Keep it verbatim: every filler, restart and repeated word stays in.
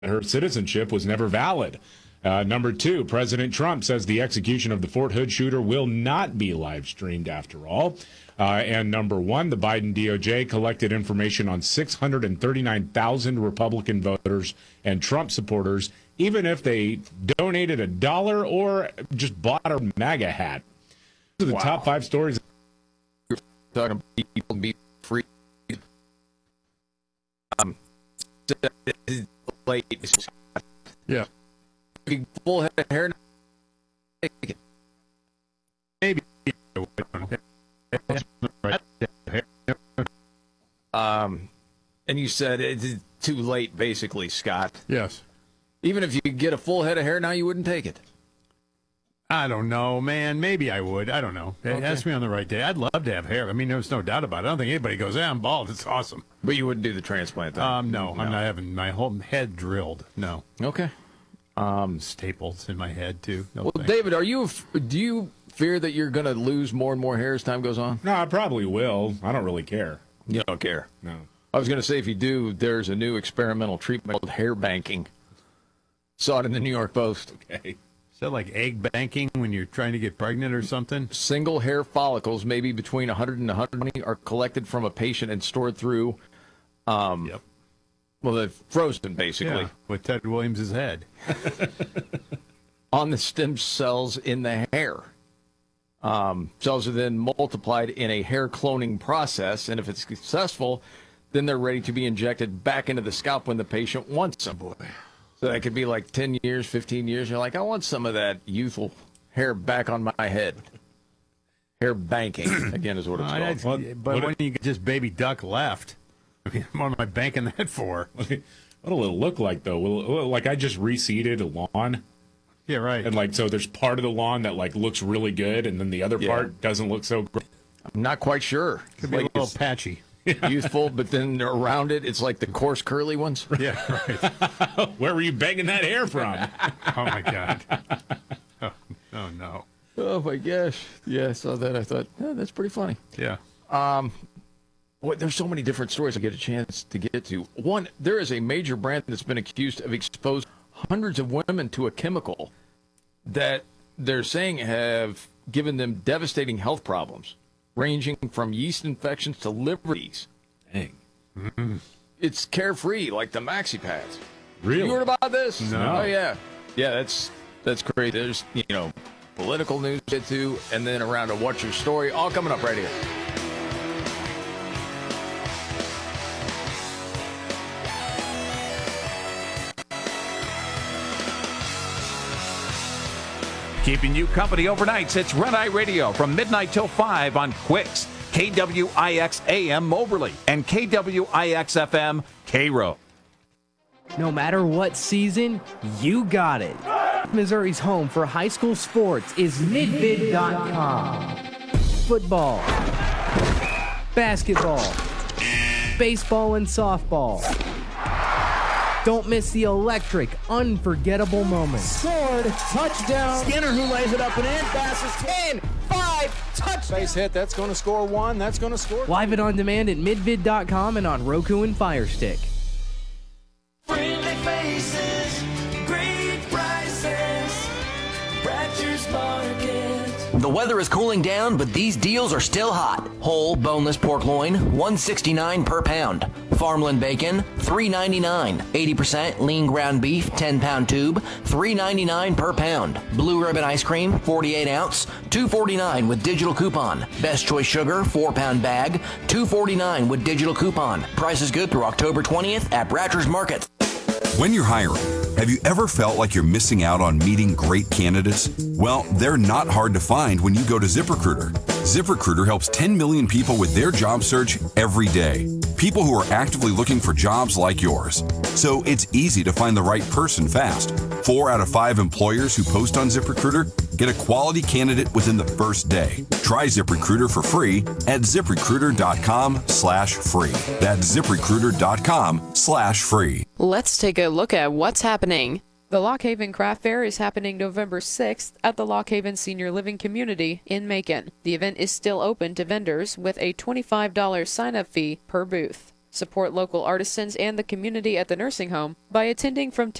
her citizenship was never valid. Uh, number two, President Trump says the execution of the Fort Hood shooter will not be live streamed after all. Uh, and number one, the Biden D O J collected information on six hundred thirty-nine thousand Republican voters and Trump supporters, even if they donated a dollar or just bought a MAGA hat. These are the wow. top five stories. You're talking about people be free. Um, late. Yeah. Full head of hair. Maybe. Um, and you said it's too late, basically, Scott. Yes. Even if you could get a full head of hair now, you wouldn't take it. I don't know, man. Maybe I would. I don't know. Okay. Ask me on the right day. I'd love to have hair. I mean, there's no doubt about it. I don't think anybody goes, "Yeah, I'm bald. It's awesome." But you wouldn't do the transplant, though? Um, no, no. I'm not having my whole head drilled. No. Okay. Um, staples in my head too. No well, thanks. David, are you? Do you fear that you're going to lose more and more hair as time goes on? No, I probably will. I don't really care. You don't care? No. I was going to say, if you do, there's a new experimental treatment called hair banking. Saw it in the New York Post. Okay. Is that like egg banking when you're trying to get pregnant or something? Single hair follicles, maybe between one hundred and one hundred twenty, are collected from a patient and stored through. Um, yep. Well, they're frozen, basically. Yeah, with Ted Williams' head. On the stem cells in the hair. Um, cells are then multiplied in a hair cloning process, and if it's successful, then they're ready to be injected back into the scalp when the patient wants them. Boy. So that could be like ten years, fifteen years. You're like, I want some of that youthful hair back on my head. Hair banking, again, is what it's I, called. I, but what when it, you get just baby duck left, I mean, what am I banking that for? What'll it look like, though? Will, like I just reseeded a lawn? Yeah, right. And, like, so there's part of the lawn that, like, looks really good, and then the other Yeah. part doesn't look so great. I'm not quite sure. Could be Like a little it's patchy. youthful, but then around it, it's like the coarse, curly ones. Yeah, right. Where were you banging that hair from? Oh, my God. Oh, oh, no. Oh, my gosh. Yeah, I saw that. I thought, oh, that's pretty funny. Yeah. Um, well, there's so many different stories I get a chance to get to. One, there is a major brand that's been accused of exposing hundreds of women to a chemical that they're saying have given them devastating health problems, ranging from yeast infections to liver disease. Dang. Mm-hmm. It's Carefree, like the Maxi Pads. Really? You heard about this? No. Oh, yeah. Yeah, that's that's great. There's, you know, political news to get to, and then around to What's Your Story, all coming up right here. Keeping you company overnights, it's Red Eye Radio from midnight till five on Quicks, K W I X A M Moberly, and K W I X F M Cairo. No matter what season, you got it. Missouri's home for high school sports is midvid dot com. Football, basketball, baseball, and softball. Don't miss the electric, unforgettable moments. Scored, touchdown. Skinner who lays it up and in, passes ten, five, touchdown. Base hit, that's going to score one, that's going to score two. Live and on demand at midvid dot com and on Roku and Fire Stick. Friendly faces, great prices, Bratcher's Market. The weather is cooling down, but these deals are still hot. Whole boneless pork loin, one sixty-nine per pound. Farmland bacon, three ninety-nine. eighty percent lean ground beef, ten pound tube, three ninety-nine per pound. Blue Ribbon ice cream, forty-eight ounce, two forty-nine with digital coupon. Best Choice sugar, four pound bag, two forty-nine with digital coupon. Price is good through October twentieth at Bratcher's Market. When you're hiring, have you ever felt like you're missing out on meeting great candidates? Well, they're not hard to find when you go to ZipRecruiter. ZipRecruiter helps ten million people with their job search every day. People who are actively looking for jobs like yours. So it's easy to find the right person fast. Four out of five employers who post on ZipRecruiter get a quality candidate within the first day. Try ZipRecruiter for free at ZipRecruiter.com slash free. That's ZipRecruiter.com slash free. Let's take a look at what's happening. The Lock Haven Craft Fair is happening November sixth at the Lock Haven Senior Living Community in Macon. The event is still open to vendors with a twenty-five dollars sign-up fee per booth. Support local artisans and the community at the nursing home by attending from